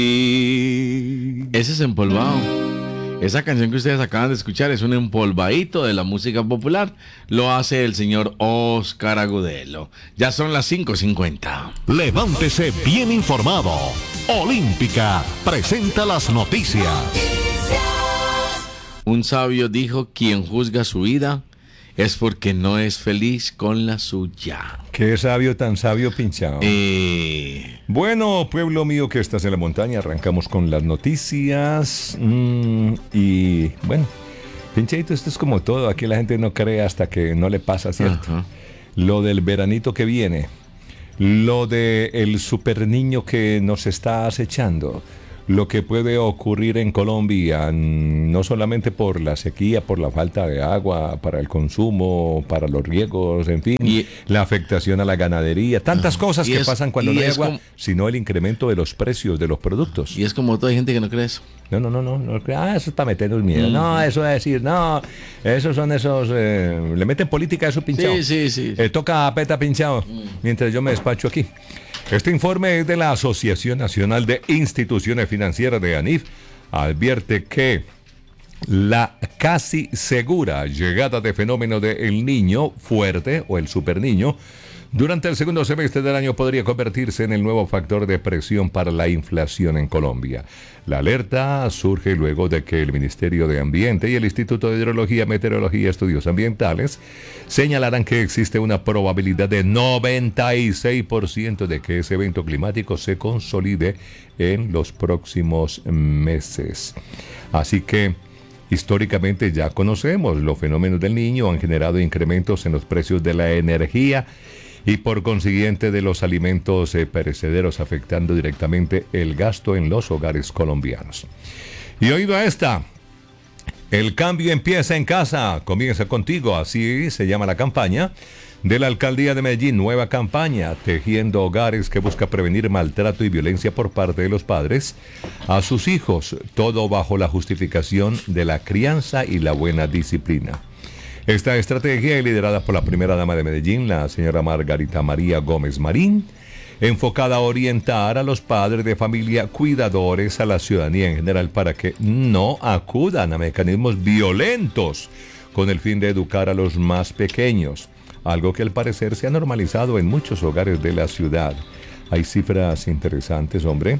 Ese es empolvado. Esa canción que ustedes acaban de escuchar es un empolvadito de la música popular. Lo hace el señor Oscar Agudelo. Ya son las 5:50. Levántese bien informado. Olímpica presenta las noticias. Un sabio dijo: quien juzga su vida es porque no es feliz con la suya. Qué sabio, tan sabio, Pinchao. Bueno, pueblo mío que estás en la montaña, arrancamos con las noticias. Y bueno, Pincheito, esto es como todo. Aquí la gente no cree hasta que no le pasa, ¿cierto? Ajá. Lo del veranito que viene, lo del super niño que nos está acechando, lo que puede ocurrir en Colombia, no solamente por la sequía, por la falta de agua, para el consumo, para los riegos, en fin, Y la afectación a la ganadería, tantas cosas Y que es- pasan cuando y no hay es agua, como- sino el incremento de los precios de los productos. Y es como toda gente que no cree eso. No, eso es para meternos miedo. No, eso es decir, no, esos son esos, le meten política a eso pinchado. Sí. Toca a peta pinchado, mientras yo me despacho aquí. Este informe es de la Asociación Nacional de Instituciones Financieras de ANIF. Advierte que la casi segura llegada de fenómeno de El Niño fuerte o el super niño durante el segundo semestre del año podría convertirse en el nuevo factor de presión para la inflación en Colombia. La alerta surge luego de que el Ministerio de Ambiente y el Instituto de Hidrología, Meteorología y Estudios Ambientales señalaran que existe una probabilidad de 96% de que ese evento climático se consolide en los próximos meses. Así que históricamente ya conocemos los fenómenos del Niño, han generado incrementos en los precios de la energía y por consiguiente de los alimentos perecederos, afectando directamente el gasto en los hogares colombianos. Y oído a esta, el cambio empieza en casa, comienza contigo, así se llama la campaña de la Alcaldía de Medellín, nueva campaña, tejiendo hogares que busca prevenir maltrato y violencia por parte de los padres a sus hijos, todo bajo la justificación de la crianza y la buena disciplina. Esta estrategia es liderada por la primera dama de Medellín, la señora Margarita María Gómez Marín, enfocada a orientar a los padres de familia cuidadores, a la ciudadanía en general, para que no acudan a mecanismos violentos con el fin de educar a los más pequeños, algo que al parecer se ha normalizado en muchos hogares de la ciudad. Hay cifras interesantes, hombre.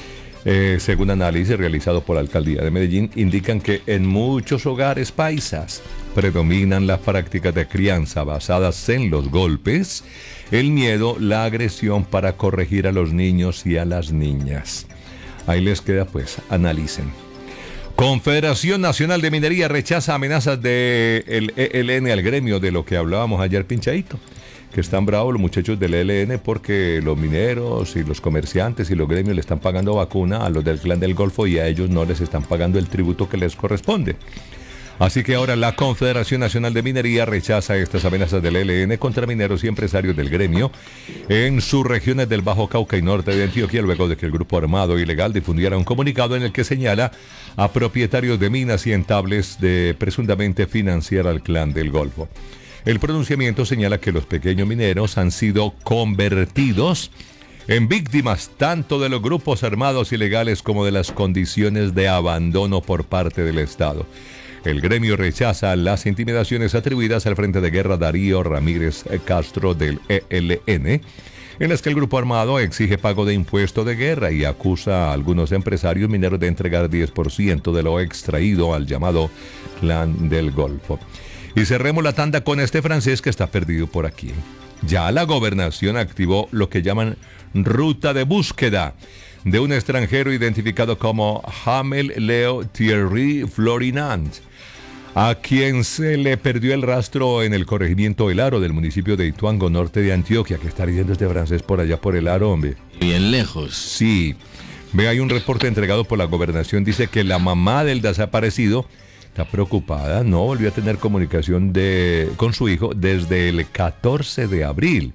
Según análisis realizado por la Alcaldía de Medellín, indican que en muchos hogares paisas predominan las prácticas de crianza basadas en los golpes, el miedo, la agresión para corregir a los niños y a las niñas. Ahí les queda, pues, analicen. Confederación Nacional de Minería rechaza amenazas del ELN al gremio, de lo que hablábamos ayer, Pinchadito, que están bravos los muchachos del ELN porque los mineros y los comerciantes y los gremios le están pagando vacuna a los del Clan del Golfo y a ellos no les están pagando el tributo que les corresponde. Así que ahora la Confederación Nacional de Minería rechaza estas amenazas del ELN contra mineros y empresarios del gremio en sus regiones del Bajo Cauca y norte de Antioquia, luego de que el grupo armado ilegal difundiera un comunicado en el que señala a propietarios de minas y entables de presuntamente financiar al Clan del Golfo. El pronunciamiento señala que los pequeños mineros han sido convertidos en víctimas tanto de los grupos armados ilegales como de las condiciones de abandono por parte del Estado. El gremio rechaza las intimidaciones atribuidas al Frente de Guerra Darío Ramírez Castro del ELN, en las que el grupo armado exige pago de impuesto de guerra y acusa a algunos empresarios mineros de entregar 10% de lo extraído al llamado Clan del Golfo. Y cerremos la tanda con este francés que está perdido por aquí. Ya la gobernación activó lo que llaman ruta de búsqueda de un extranjero identificado como Hamel Leo Thierry Florinant, a quien se le perdió el rastro en el corregimiento El Aro del municipio de Ituango, norte de Antioquia. Que está diciendo este francés por allá por El Aro, hombre. Bien lejos. Sí. Ve, hay un reporte entregado por la gobernación, dice que la mamá del desaparecido está preocupada, no volvió a tener comunicación con su hijo desde el 14 de abril.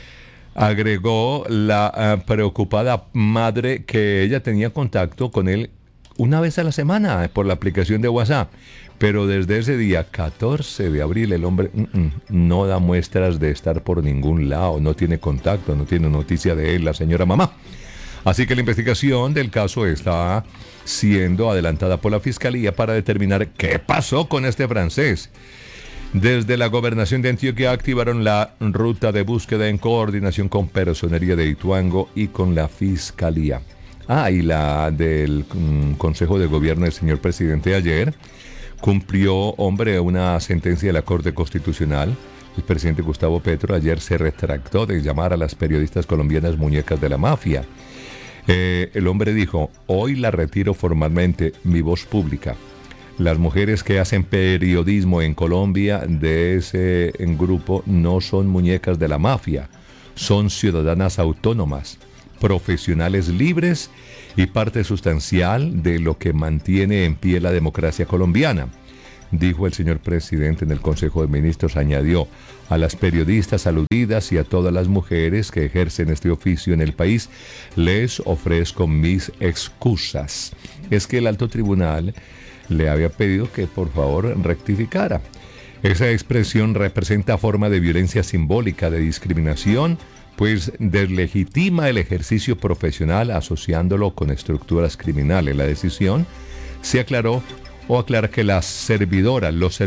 Agregó la preocupada madre que ella tenía contacto con él una vez a la semana por la aplicación de WhatsApp, pero desde ese día 14 de abril el hombre no da muestras de estar por ningún lado, no tiene contacto, no tiene noticia de él, la señora mamá. Así que la investigación del caso está siendo adelantada por la Fiscalía para determinar qué pasó con este francés. Desde la Gobernación de Antioquia activaron la ruta de búsqueda en coordinación con Personería de Ituango y con la Fiscalía. Y la del Consejo de Gobierno del señor presidente ayer cumplió, una sentencia de la Corte Constitucional. El presidente Gustavo Petro ayer se retractó de llamar a las periodistas colombianas muñecas de la mafia. El hombre dijo: hoy la retiro formalmente mi voz pública. Las mujeres que hacen periodismo en Colombia de ese grupo no son muñecas de la mafia, son ciudadanas autónomas, profesionales libres y parte sustancial de lo que mantiene en pie la democracia colombiana, dijo el señor presidente en el Consejo de Ministros. Añadió: a las periodistas aludidas y a todas las mujeres que ejercen este oficio en el país, les ofrezco mis excusas. Es que el alto tribunal le había pedido que por favor rectificara. Esa expresión representa forma de violencia simbólica, de discriminación, pues deslegitima el ejercicio profesional asociándolo con estructuras criminales. La decisión se aclara que las servidoras, los